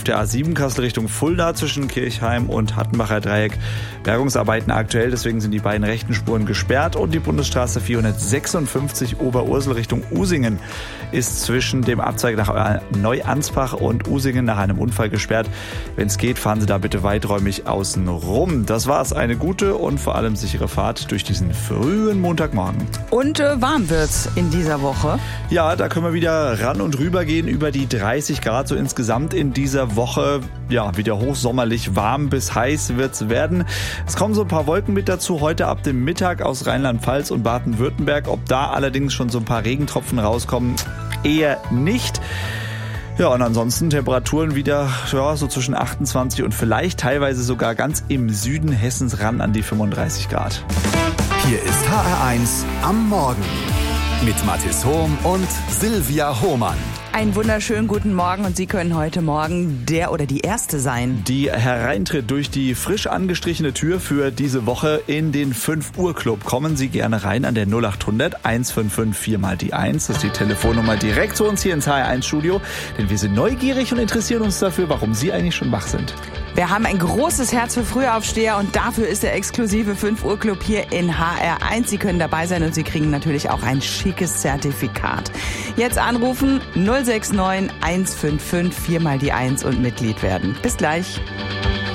der A7 Kassel Richtung Fulda zwischen Kirchheim und Hattenbacher Dreieck. Bergungsarbeiten aktuell, deswegen sind die beiden rechten Spuren gesperrt. Und die Bundesstraße 456 Oberursel Richtung Usingen ist zwischen dem Abzweig nach Neuansbach und Usingen nach einem Unfall gesperrt. Wenn es geht, fahren Sie da bitte weiträumig außen rum. Das war's. Eine gute und vor allem sichere Fahrt durch diesen frühen Montagmorgen. Und warm wird's in dieser Woche. Ja, da können wir wieder ran und rüber gehen über die 30 Grad. So insgesamt in dieser Woche, ja, wieder hochsommerlich warm bis heiß wird's werden. Es kommen so ein paar Wolken mit dazu. Heute ab dem Mittag aus Rheinland-Pfalz und Baden-Württemberg. Ob da allerdings schon so ein paar Regentropfen rauskommen, eher nicht. Ja, und ansonsten Temperaturen wieder so zwischen 28 und vielleicht teilweise sogar ganz im Süden Hessens ran an die 35 Grad. Hier ist HR1 am Morgen mit Mathis Hohm und Silvia Hohmann. Einen wunderschönen guten Morgen und Sie können heute Morgen der oder die Erste sein, die hereintritt durch die frisch angestrichene Tür für diese Woche in den 5 Uhr Club. Kommen Sie gerne rein an der 0800 155 4 mal die 1. Das ist die Telefonnummer direkt zu uns hier ins HR1 Studio. Denn wir sind neugierig und interessieren uns dafür, warum Sie eigentlich schon wach sind. Wir haben ein großes Herz für Frühaufsteher und dafür ist der exklusive 5 Uhr Club hier in HR1. Sie können dabei sein und Sie kriegen natürlich auch ein schickes Zertifikat. Jetzt anrufen 069 155 4 mal die 1 und Mitglied werden. Bis gleich.